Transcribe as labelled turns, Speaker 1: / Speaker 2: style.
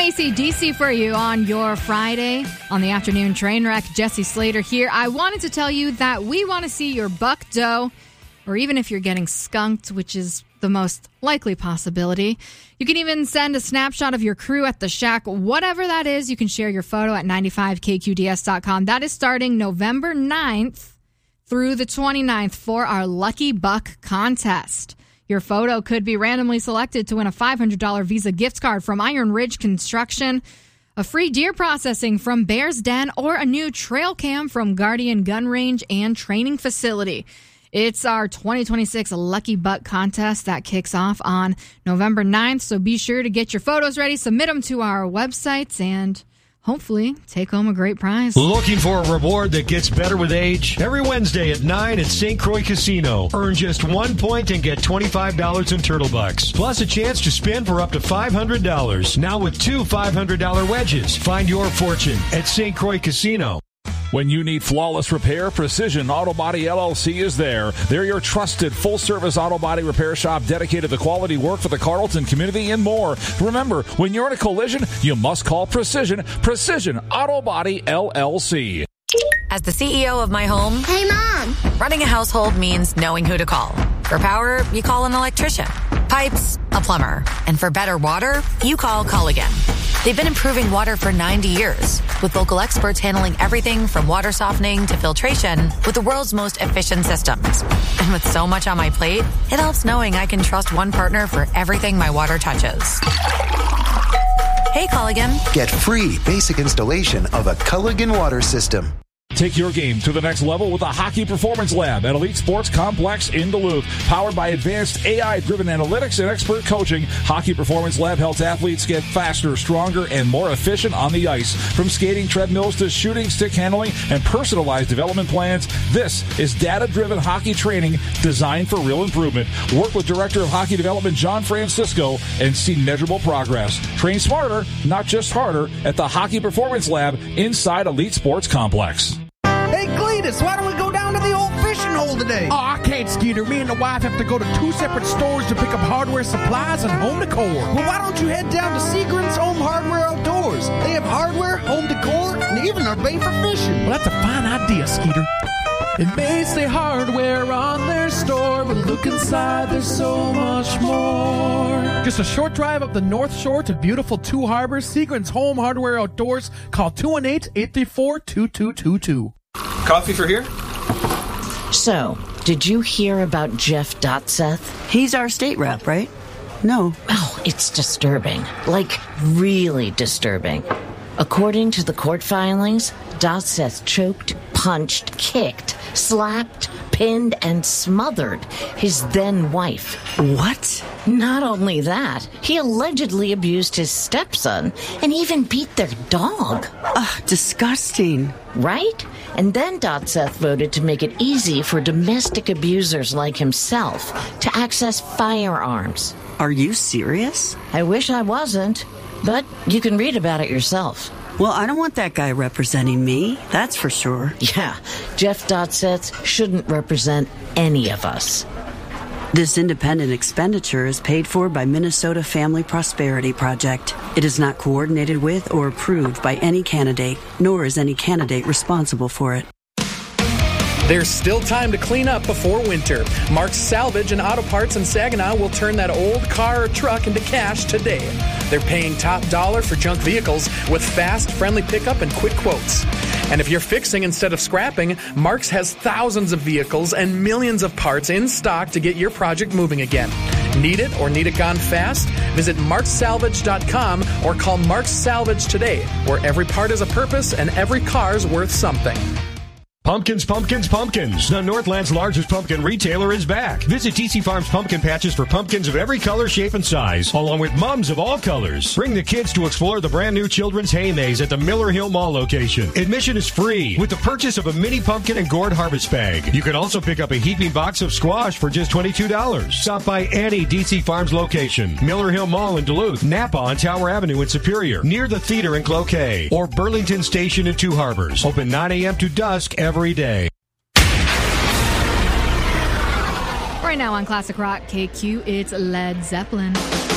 Speaker 1: AC/DC for you on your Friday on the afternoon train wreck. Jesse Slater here. I wanted to tell you that we want to see your buck doe, or even if you're getting skunked, which is the most likely possibility. You can even send a snapshot of your crew at the shack. Whatever that is, you can share your photo at 95kqds.com. That is starting November 9th through the 29th for our Lucky Buck contest. Your photo could be randomly selected to win a $500 Visa gift card from Iron Ridge Construction, a free deer processing from Bear's Den, or a new trail cam from Guardian Gun Range and Training Facility. It's our 2026 Lucky Buck contest that kicks off on November 9th, so be sure to get your photos ready, submit them to our websites, and hopefully take home a great prize.
Speaker 2: Looking for a reward that gets better with age? Every Wednesday at 9 at St. Croix Casino. Earn just 1 point and get $25 in Turtle Bucks. Plus a chance to spin for up to $500. Now with 2 $500 wedges. Find your fortune at St. Croix Casino.
Speaker 3: When you need flawless repair, Precision Auto Body LLC is there. They're your trusted full-service auto body repair shop dedicated to quality work for the Carlton community and more. Remember, when you're in a collision, you must call Precision Auto Body LLC.
Speaker 4: As the CEO of my home,
Speaker 5: hey, Mom!
Speaker 4: Running a household means knowing who to call. For power, you call an electrician. Pipes, a plumber. And for better water, you call Culligan. They've been improving water for 90 years, with local experts handling everything from water softening to filtration with the world's most efficient systems. And with so much on my plate, it helps knowing I can trust one partner for everything my water touches. Hey, Culligan.
Speaker 6: Get free basic installation of a Culligan water system.
Speaker 3: Take your game to the next level with the Hockey Performance Lab at Elite Sports Complex in Duluth. Powered by advanced AI-driven analytics and expert coaching, Hockey Performance Lab helps athletes get faster, stronger, and more efficient on the ice. From skating treadmills to shooting, stick handling, and personalized development plans, this is data-driven hockey training designed for real improvement. Work with Director of Hockey Development John Francisco and see measurable progress. Train smarter, not just harder, at the Hockey Performance Lab inside Elite Sports Complex.
Speaker 7: Hey, Cletus, why don't we go down to the old fishing hole today?
Speaker 8: Oh, I can't, Skeeter. Me and the wife have to go to 2 separate stores to pick up hardware, supplies, and home decor.
Speaker 7: Well, why don't you head down to Seagram's Home Hardware Outdoors? They have hardware, home decor, and even are made for fishing.
Speaker 8: Well, that's a fine idea, Skeeter. It may say hardware on their store, but look inside, there's so much more. Just a short drive up the North Shore to beautiful Two Harbors. Seagram's Home Hardware Outdoors. Call 218-834-2222.
Speaker 9: Coffee for here?
Speaker 10: So, did you hear about Jeff Dotseth?
Speaker 11: He's our state rep, right? No.
Speaker 10: Oh, it's disturbing. Like, really disturbing. According to the court filings, Dotseth choked, punched, kicked, slapped, pinned, and smothered his then-wife.
Speaker 11: What?
Speaker 10: Not only that, he allegedly abused his stepson and even beat their dog.
Speaker 11: Ugh, disgusting.
Speaker 10: Right? And then Dotseth voted to make it easy for domestic abusers like himself to access firearms.
Speaker 11: Are you serious?
Speaker 10: I wish I wasn't, but you can read about it yourself.
Speaker 11: Well, I don't want that guy representing me, that's for sure.
Speaker 10: Yeah, Jeff Dotseth shouldn't represent any of us.
Speaker 11: This independent expenditure is paid for by Minnesota Family Prosperity Project. It is not coordinated with or approved by any candidate, nor is any candidate responsible for it.
Speaker 12: There's still time to clean up before winter. Mark's Salvage and Auto Parts in Saginaw will turn that old car or truck into cash today. They're paying top dollar for junk vehicles with fast, friendly pickup and quick quotes. And if you're fixing instead of scrapping, Mark's has thousands of vehicles and millions of parts in stock to get your project moving again. Need it or need it gone fast? Visit marksalvage.com or call Mark's Salvage today, where every part has a purpose and every car's worth something.
Speaker 2: Pumpkins, pumpkins, pumpkins. The Northland's largest pumpkin retailer is back. Visit TC Farms Pumpkin Patches for pumpkins of every color, shape, and size, along with mums of all colors. Bring the kids to explore the brand new Children's Hay Maze at the Miller Hill Mall location. Admission is free with the purchase of a mini pumpkin and gourd harvest bag. You can also pick up a heaping box of squash for just $22. Stop by any DC Farms location. Miller Hill Mall in Duluth, Napa on Tower Avenue in Superior, near the theater in Cloquet, or Burlington Station in Two Harbors. Open 9 a.m. to dusk every day.
Speaker 1: Right now on Classic Rock KQ, it's Led Zeppelin.